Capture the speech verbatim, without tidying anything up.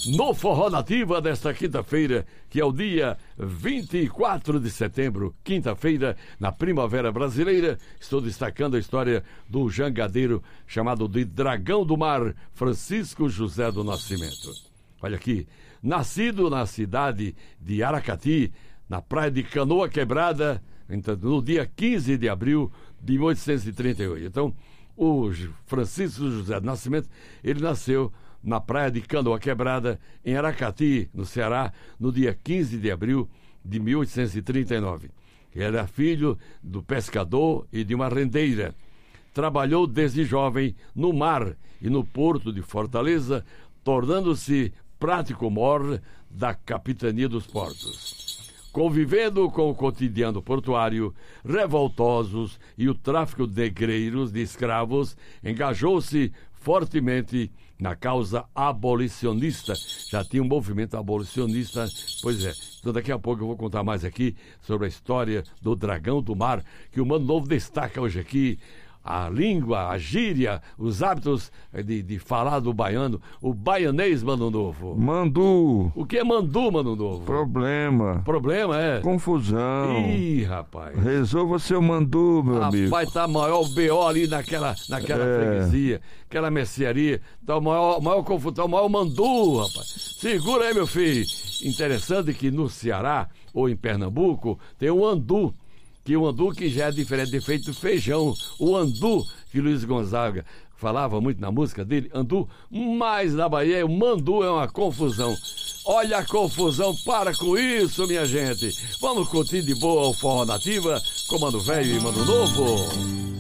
no Forró Nativa desta quinta-feira, que é o dia vinte e quatro de setembro, quinta-feira, na Primavera Brasileira. Estou destacando a história do jangadeiro chamado de Dragão do Mar, Francisco José do Nascimento. Olha aqui, nascido na cidade de Aracati, na praia de Canoa Quebrada, no dia quinze de abril de mil oitocentos e trinta e oito. Então, o Francisco José do Nascimento, ele nasceu na praia de Canoa Quebrada, em Aracati, no Ceará, no dia quinze de abril de mil oitocentos e trinta e nove. Ele era filho do pescador e de uma rendeira. Trabalhou desde jovem no mar e no porto de Fortaleza, tornando-se prático-mor da capitania dos portos. Convivendo com o cotidiano portuário, revoltosos e o tráfico de negreiros, de escravos, engajou-se fortemente na causa abolicionista. Já tinha um movimento abolicionista, pois é. Então daqui a pouco eu vou contar mais aqui sobre a história do Dragão do Mar, que o Mano Novo destaca hoje aqui. A língua, a gíria, os hábitos de, de falar do baiano, o baianês, Mano Novo. Mandu. O que é mandu, Mano Novo? Problema. Problema, é? Confusão. Ih, rapaz. Resolva seu mandu, meu rapaz, amigo. Rapaz, tá maior B O ali naquela, naquela é. freguesia, aquela mercearia. Tá o maior, maior confusão, o maior mandu, rapaz. Segura aí, meu filho. Interessante que no Ceará, ou em Pernambuco, tem o andu. Que o andu que já é diferente de feito do feijão. O andu, que Luiz Gonzaga falava muito na música dele, andu, mas na Bahia o mandu é uma confusão. Olha a confusão, para com isso, minha gente. Vamos curtir de boa o Forró Nativa com Mano Velho e Mano Novo.